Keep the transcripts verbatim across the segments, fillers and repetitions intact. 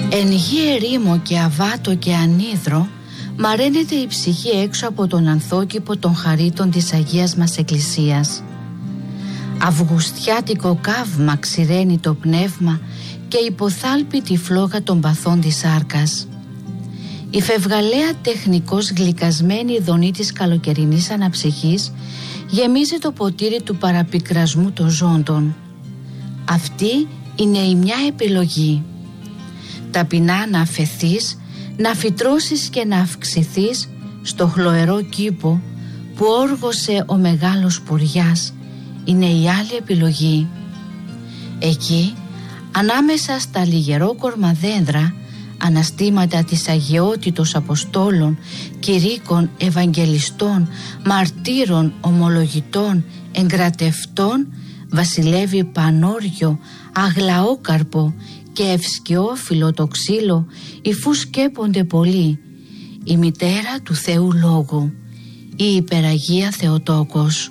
Εν γη ερήμο και αβάτο και ανίδρο, μαραίνεται η ψυχή έξω από τον ανθόκηπο των χαρίτων της Αγίας μας Εκκλησίας. Αυγουστιάτικο καύμα ξηραίνει το πνεύμα και υποθάλπει τη φλόγα των παθών της σάρκας. Η φευγαλαία τεχνικώς γλυκασμένη δονή της καλοκαιρινής αναψυχής γεμίζει το ποτήρι του παραπικρασμού των ζώντων. Αυτή είναι η μια επιλογή. Ταπεινά να αφεθείς, να φυτρώσεις και να αυξηθείς στο χλωερό κήπο που όργωσε ο μεγάλος Πουριάς, είναι η άλλη επιλογή. Εκεί, ανάμεσα στα λιγερόκορμα δέντρα, αναστήματα της αγιότητος Αποστόλων, κηρύκων, Ευαγγελιστών, μαρτύρων, ομολογητών, εγκρατευτών, βασιλεύει πανόριο, αγλαόκαρπο και ευσκαιόφυλλο το ξύλο, υφού σκέπονται πολλοί, η μητέρα του Θεού Λόγου, η υπεραγία Θεοτόκος.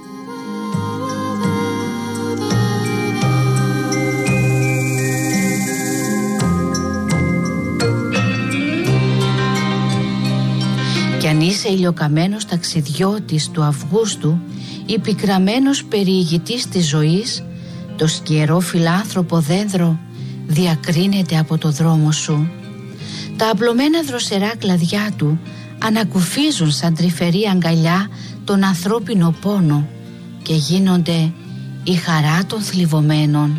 Κι αν είσαι ηλιοκαμένος ταξιδιώτης του Αυγούστου ή πικραμένος περιηγητής της ζωής, το σκιερό φιλάνθρωπο δένδρο διακρίνεται από το δρόμο σου. Τα απλωμένα δροσερά κλαδιά του ανακουφίζουν σαν τρυφερή αγκαλιά τον ανθρώπινο πόνο και γίνονται η χαρά των θλιβωμένων.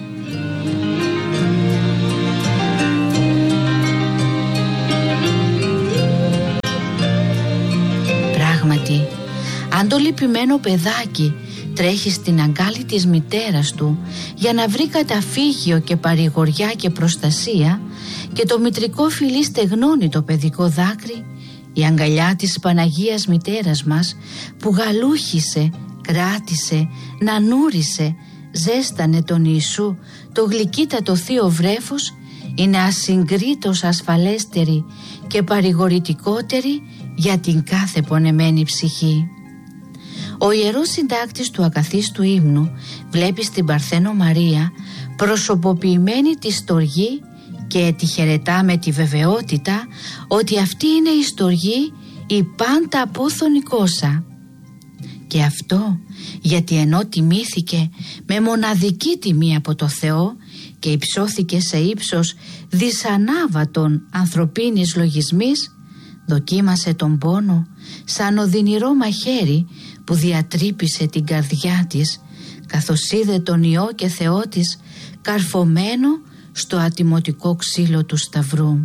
Πράγματι, αν το λυπημένο παιδάκι τρέχει στην αγκάλη της μητέρας του για να βρει καταφύγιο και παρηγοριά και προστασία και το μητρικό φιλί στεγνώνει το παιδικό δάκρυ, η αγκαλιά της Παναγίας μητέρας μας που γαλούχησε, κράτησε, νανούρισε, ζέστανε τον Ιησού, το γλυκύτατο θείο βρέφος, είναι ασυγκρίτως ασφαλέστερη και παρηγορητικότερη για την κάθε πονεμένη ψυχή. Ο ιερός συντάκτης του ακαθίστου ύμνου βλέπει στην Παρθένο Μαρία προσωποποιημένη τη στοργή και τη χαιρετά με τη βεβαιότητα ότι αυτή είναι η στοργή η πάντα απόθονη κόσα. Και αυτό γιατί ενώ τιμήθηκε με μοναδική τιμή από το Θεό και υψώθηκε σε ύψος δυσανάβατον ανθρωπίνης λογισμής, δοκίμασε τον πόνο σαν οδυνηρό μαχαίρι που διατρύπησε την καρδιά της, καθώς είδε τον Υιό και Θεό της καρφωμένο στο ατιμωτικό ξύλο του Σταυρού.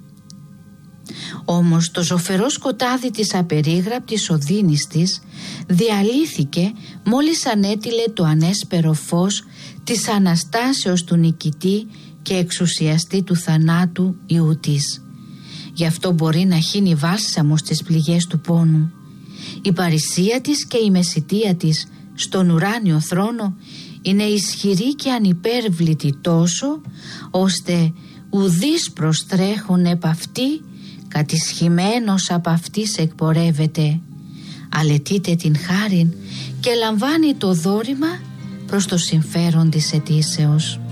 Όμως το ζωφερό σκοτάδι της απερίγραπτης οδύνης της διαλύθηκε μόλις ανέτειλε το ανέσπερο φως της Αναστάσεως του νικητή και εξουσιαστή του θανάτου Υιού της. Γι' αυτό μπορεί να χύνει βάλσαμο στις πληγές του πόνου. Η παρησία της και η μεσιτεία της στον ουράνιο θρόνο είναι ισχυρή και ανυπέρβλητη τόσο, ώστε ουδείς προστρέχουν επ' αυτή, κατησχημένος απ' αυτής εκπορεύεται. Αλετείται την χάριν και λαμβάνει το δόρημα προς το συμφέρον της αιτήσεως.